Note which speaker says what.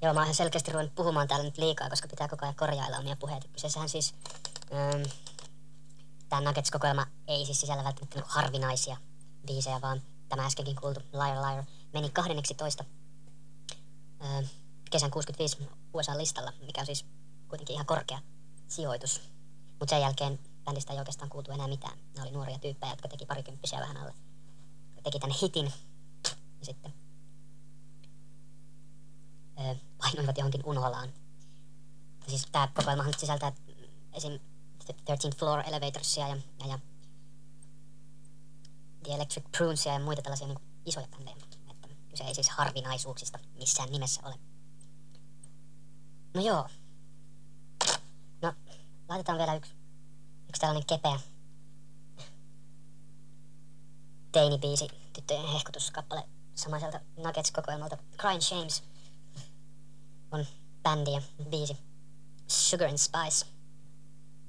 Speaker 1: Joo, mä oon ihan selkeästi ruvennut puhumaan täällä nyt liikaa, koska pitää koko ajan korjailla omia puheita. Kyseessähän siis, tää Nuggets-kokoelma ei siis sisällä välttämättä niinku harvinaisia biisejä, vaan tämä äskenkin kuultu Liar Liar meni 12. Kesän 65 USA-listalla, mikä on siis kuitenkin ihan korkea sijoitus. Mutta sen jälkeen bändistä ei oikeastaan kuultu enää mitään. Ne oli nuoria tyyppejä, jotka teki parikymppisiä vähän alle. Teki tän hitin ja sitten painuivat johonkin unholaan. Siis tää kokoelmahan sisältää esim. 13th Floor Elevatorsia ja The Electric Prunesia ja muita tällaisia niin isoja bändejä. Että kyse ei siis harvinaisuuksista missään nimessä ole. No joo. No, laitetaan vielä yksi tällainen kepeä teinibiisi, tyttöjen hehkutuskappale samaiselta Nuggets-kokoelmalta. Crying Shames on bändi ja biisi Sugar and Spice.